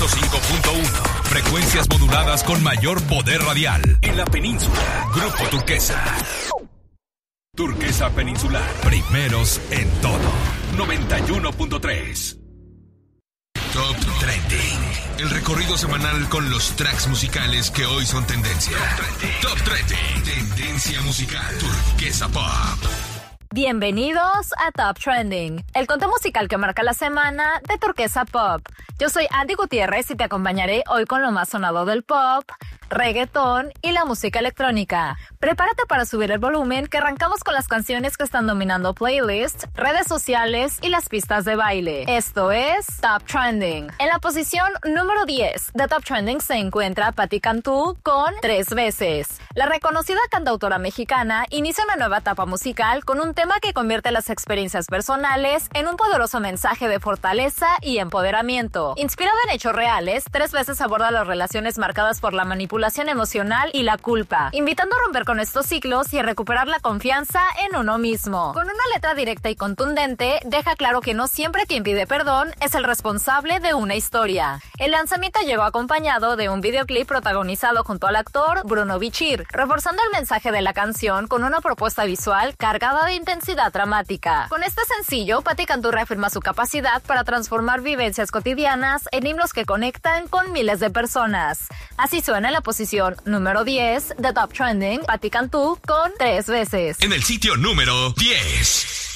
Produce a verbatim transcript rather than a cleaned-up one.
ciento cinco punto uno. Frecuencias moduladas con mayor poder radial. En la península, Grupo Turquesa. Turquesa Peninsular. Primeros en todo. noventa y uno punto tres. Top Trending. El recorrido semanal con los tracks musicales que hoy son tendencia. Top Trending. Tendencia musical. Turquesa Pop. Bienvenidos a Top Trending, el conteo musical que marca la semana de Turquesa Pop. Yo soy Andy Gutiérrez y te acompañaré hoy con lo más sonado del pop, reggaetón y la música electrónica. Prepárate para subir el volumen, que arrancamos con las canciones que están dominando playlists, redes sociales y las pistas de baile. Esto es Top Trending. En la posición número diez de Top Trending se encuentra Patti Cantú con Tres Veces. La reconocida cantautora mexicana inicia una nueva etapa musical con un tema que convierte las experiencias personales en un poderoso mensaje de fortaleza y empoderamiento. Inspirado en hechos reales, Tres Veces aborda las relaciones marcadas por la manipulación emocional y la culpa, invitando a romper con estos ciclos y a recuperar la confianza en uno mismo. Con una letra directa y contundente, deja claro que no siempre quien pide perdón es el responsable de una historia. El lanzamiento llegó acompañado de un videoclip protagonizado junto al actor Bruno Bichir, reforzando el mensaje de la canción con una propuesta visual cargada de intensidad dramática. Con este sencillo, Patti Cantú reafirma su capacidad para transformar vivencias cotidianas en himnos que conectan con miles de personas. Así suena en la posición número diez de Top Trending, Patti Cantú con Tres Veces. En el sitio número diez.